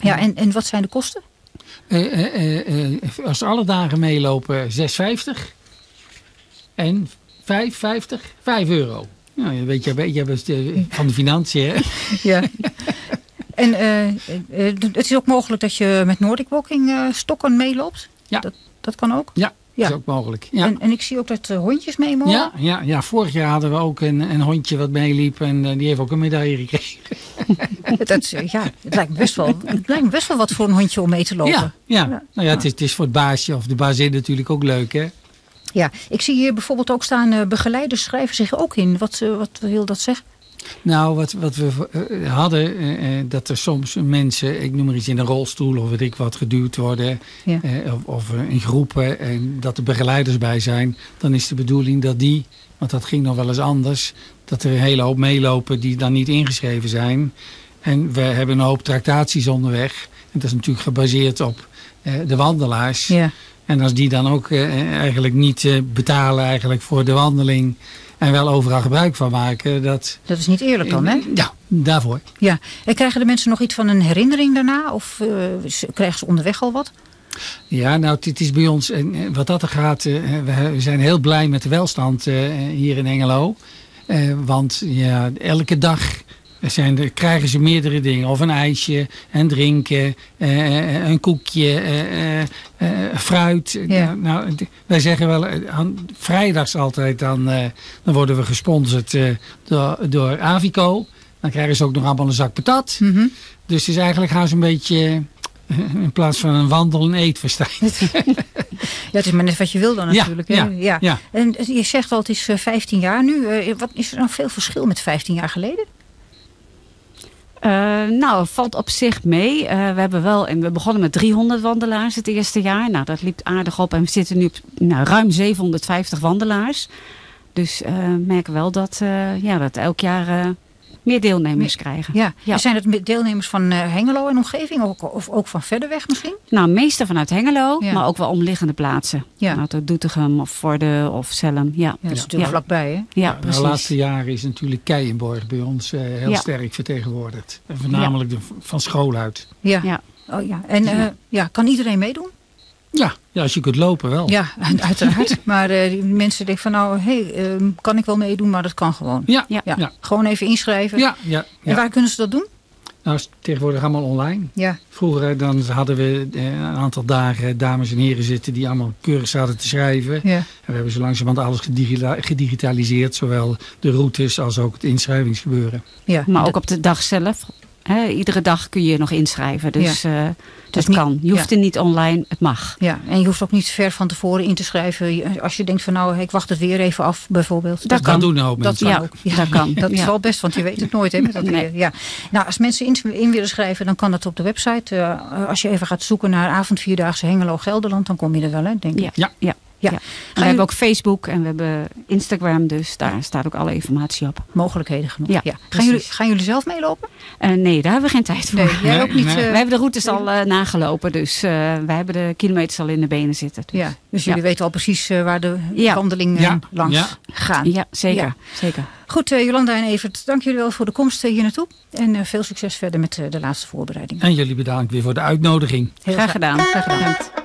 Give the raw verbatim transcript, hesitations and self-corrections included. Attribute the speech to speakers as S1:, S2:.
S1: Ja, en, en wat zijn de kosten?
S2: Uh, uh, uh, uh, als ze alle dagen meelopen, zes vijftig. En vijf vijftig, vijf euro. Nou, weet je, je bent van de financiën, hè?
S1: Ja. En uh, uh, het is ook mogelijk dat je met Nordic Walking uh, stokken meeloopt?
S2: Ja.
S1: Dat, dat kan ook?
S2: Ja,
S1: ja.
S2: Dat is ook mogelijk. Ja.
S1: En, en ik zie ook dat uh, hondjes mee mogen?
S2: Ja, ja, ja, vorig jaar hadden we ook een, een hondje wat meeliep en uh, die heeft ook een medaille gekregen.
S1: dat, ja, het lijkt, me best wel, het lijkt me best wel wat voor een hondje om mee te lopen.
S2: Ja, ja. ja. Nou ja, het is, het is voor het baasje of de bazin natuurlijk ook leuk, hè?
S1: Ja, ik zie hier bijvoorbeeld ook staan, uh, begeleiders schrijven zich ook in. Wat, uh, wat wil dat zeggen?
S2: Nou, wat, wat we uh, hadden, uh, dat er soms mensen, ik noem maar iets, in een rolstoel of weet ik wat, geduwd worden. Ja. Uh, of, of in groepen en dat er begeleiders bij zijn. Dan is de bedoeling dat die, want dat ging nog wel eens anders, dat er een hele hoop meelopen die dan niet ingeschreven zijn. En we hebben een hoop tractaties onderweg. En dat is natuurlijk gebaseerd op uh, de wandelaars.
S1: Ja.
S2: En als die dan ook uh, eigenlijk niet uh, betalen eigenlijk voor de wandeling en wel overal gebruik van maken. Dat,
S1: dat is niet eerlijk dan, hè?
S2: Ja, daarvoor.
S1: Ja. En krijgen de mensen nog iets van een herinnering daarna? Of uh, krijgen ze onderweg al wat?
S2: Ja, nou, het is bij ons, en wat dat er gaat, uh, we zijn heel blij met de welstand uh, hier in Hengelo. Uh, want ja, elke dag zijn er, krijgen ze meerdere dingen. Of een ijsje, en drinken, uh, een koekje, uh, uh, uh, fruit.
S1: Ja.
S2: Nou, wij zeggen wel, uh, vrijdags altijd, dan, uh, dan worden we gesponsord uh, door, door Avico. Dan krijgen ze ook nog allemaal een zak patat.
S1: Mm-hmm.
S2: Dus het is eigenlijk gaan ze een beetje, uh, in plaats van een wandel, een eetfestijn.
S1: Ja, het is maar net wat je wil dan natuurlijk.
S2: Ja,
S1: ja,
S2: ja.
S1: ja. En je zegt al, het is vijftien jaar nu. Uh, wat is er nou veel verschil met vijftien jaar geleden?
S3: Uh, nou, het valt op zich mee. Uh, we hebben wel, en we begonnen met driehonderd wandelaars het eerste jaar. Nou, dat liep aardig op en we zitten nu op nou, ruim zevenhonderdvijftig wandelaars. Dus uh, merken wel dat, uh, ja, dat elk jaar uh, meer deelnemers
S1: meer,
S3: krijgen.
S1: Ja.
S3: Ja.
S1: En zijn het deelnemers van uh, Hengelo en omgeving of, of ook van verder weg misschien?
S3: Nou, meestal vanuit Hengelo,
S1: ja.
S3: maar ook wel omliggende plaatsen.
S1: Ja.
S3: Nou, tot Doetinchem of Vorden of Zelhem. Ja,
S1: ja dat is
S3: ja.
S1: natuurlijk
S3: ja.
S1: vlakbij, hè?
S3: Ja,
S2: ja,
S3: precies.
S2: de laatste jaren is natuurlijk Keienborg bij ons uh, heel
S3: ja.
S2: sterk vertegenwoordigd. En voornamelijk ja. de, van school uit.
S1: Ja.
S3: ja.
S1: Oh, ja. En uh, ja, kan iedereen meedoen?
S2: Ja, ja, als je kunt lopen wel.
S1: Ja, uiteraard. Maar uh, die mensen denken van nou, hey, uh, kan ik wel meedoen, maar dat kan gewoon.
S2: Ja,
S1: ja.
S2: ja. ja.
S1: Gewoon even inschrijven.
S2: Ja, ja, ja.
S1: En waar kunnen ze dat doen?
S2: Nou, is tegenwoordig allemaal online.
S1: Ja.
S2: Vroeger dan hadden we een aantal dagen dames en heren zitten die allemaal keurig zaten te schrijven.
S1: Ja.
S2: En we hebben zo langzamerhand alles gedigitaliseerd. Zowel de routes als ook het inschrijvingsgebeuren.
S3: Ja. Maar ook op de dag zelf. He, iedere dag kun je nog inschrijven. Dus ja. uh, dat dus kan. Je hoeft ja. er niet online. Het mag.
S1: Ja, en je hoeft ook niet ver van tevoren in te schrijven. Als je denkt van nou, ik wacht het weer even af bijvoorbeeld.
S2: Dat, dat kan doen een hoop
S1: dat
S2: mensen.
S1: Ja, ook. Ja, dat kan. Dat is ja. wel best, want je weet het nooit. Hè, met dat nee. weer. Ja. Nou, als mensen in, in willen schrijven, dan kan dat op de website. Uh, als je even gaat zoeken naar avondvierdaagse Hengelo Gelderland, dan kom je er wel, hè, denk ik.
S3: Ja, ja. ja. Ja. Ja. En we hebben ook Facebook en we hebben Instagram, dus daar staat ook alle informatie op.
S1: Mogelijkheden genoeg.
S3: Ja,
S1: ja. Gaan, jullie, gaan jullie zelf meelopen?
S3: Uh, nee, daar hebben we geen tijd voor.
S1: Nee, jij
S3: nee,
S1: ook niet.
S3: Nee.
S1: Uh,
S3: we hebben de routes al uh, nagelopen, dus uh, wij hebben de kilometers al in de benen zitten. Dus,
S1: ja, dus jullie ja. weten al precies uh, waar de
S3: ja.
S1: wandeling uh, ja. langs
S2: ja.
S1: gaan.
S3: Ja, zeker. Ja. zeker.
S1: Goed, uh, Jolanda en Evert, dank jullie wel voor de komst uh, hier naartoe. En uh, veel succes verder met uh, de laatste voorbereidingen.
S2: En jullie bedankt weer voor de uitnodiging.
S3: Heel graag gedaan.
S1: Graag gedaan. Bedankt.